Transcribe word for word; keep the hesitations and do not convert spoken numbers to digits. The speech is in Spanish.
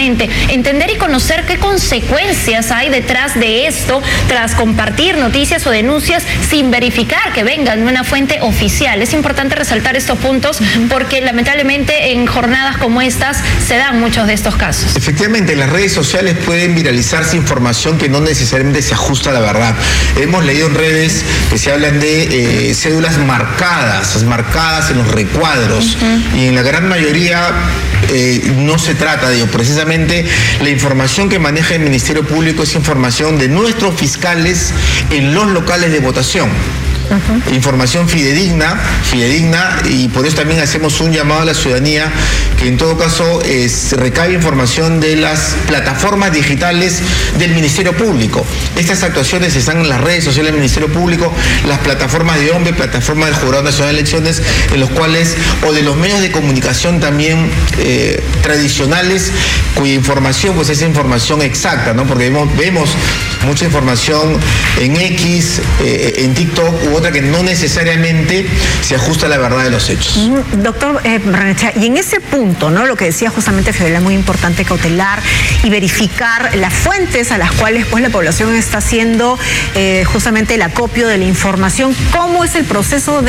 justamente entender y conocer qué consecuencias hay detrás de esto tras compartir noticias o denuncias sin verificar que vengan de una fuente oficial. Es importante resaltar estos puntos porque lamentablemente en jornadas como estas se dan muchos de estos casos. Efectivamente, en las redes sociales pueden viralizarse información que no necesariamente se ajusta a la verdad. Hemos leído en redes que se hablan de eh, cédulas marcadas, marcadas en los recuadros, uh-huh. y en la gran mayoría eh, no se trata de ello. Precisamente la información que maneja el Ministerio Público es información de nuestros fiscales en los locales de votación. Uh-huh. Información fidedigna, fidedigna, y por eso también hacemos un llamado a la ciudadanía que en todo caso eh, recabe información de las plataformas digitales del Ministerio Público. Estas actuaciones están en las redes sociales del Ministerio Público, las plataformas de OMBE, plataformas del Jurado Nacional de Elecciones, en los cuales, o de los medios de comunicación también eh, tradicionales, cuya información pues es información exacta, ¿no? Porque vemos, vemos mucha información en X, eh, en TikTok u otra que no necesariamente se ajusta a la verdad de los hechos. Mm, doctor eh, Barrenechea, y en ese punto, ¿no? Lo que decía justamente Fiorella, muy importante cautelar y verificar las fuentes a las cuales pues la población está haciendo eh, justamente el acopio de la información. ¿Cómo es el proceso de